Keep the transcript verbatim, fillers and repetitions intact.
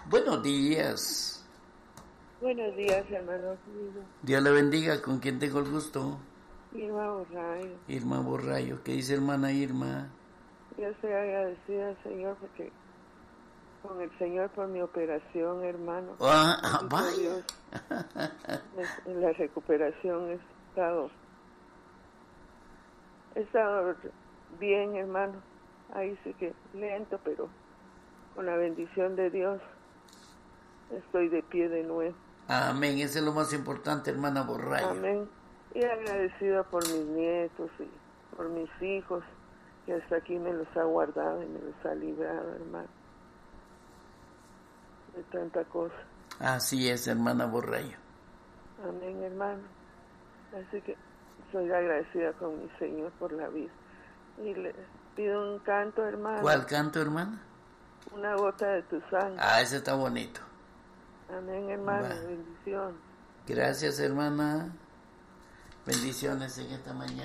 Buenos días. Buenos días, hermano querido. Dios le bendiga. ¿Con quién tengo el gusto? Irma Borrayo. Irma Borrayo. ¿Qué dice hermana Irma? Yo estoy agradecida al Señor porque con el Señor por mi operación, hermano. Ah, ah, vaya. Dios, en la recuperación he estado, he estado bien, hermano. Ahí sí que lento, pero con la bendición de Dios estoy de pie de nuevo. Amén. Eso es lo más importante, hermana Borrayo. Amén. Y agradecida por mis nietos y por mis hijos, que hasta aquí me los ha guardado y me los ha librado, hermano, de tanta cosa. Así es, hermana Borrayo. Amén, hermano. Así que soy agradecida con mi Señor por la vida. Y le pido un canto, hermano. ¿Cuál canto, hermana? Una gota de tu sangre. Ah, ese está bonito. Amén, hermano. Va. Bendición. Gracias, hermana. Bendiciones en esta mañana.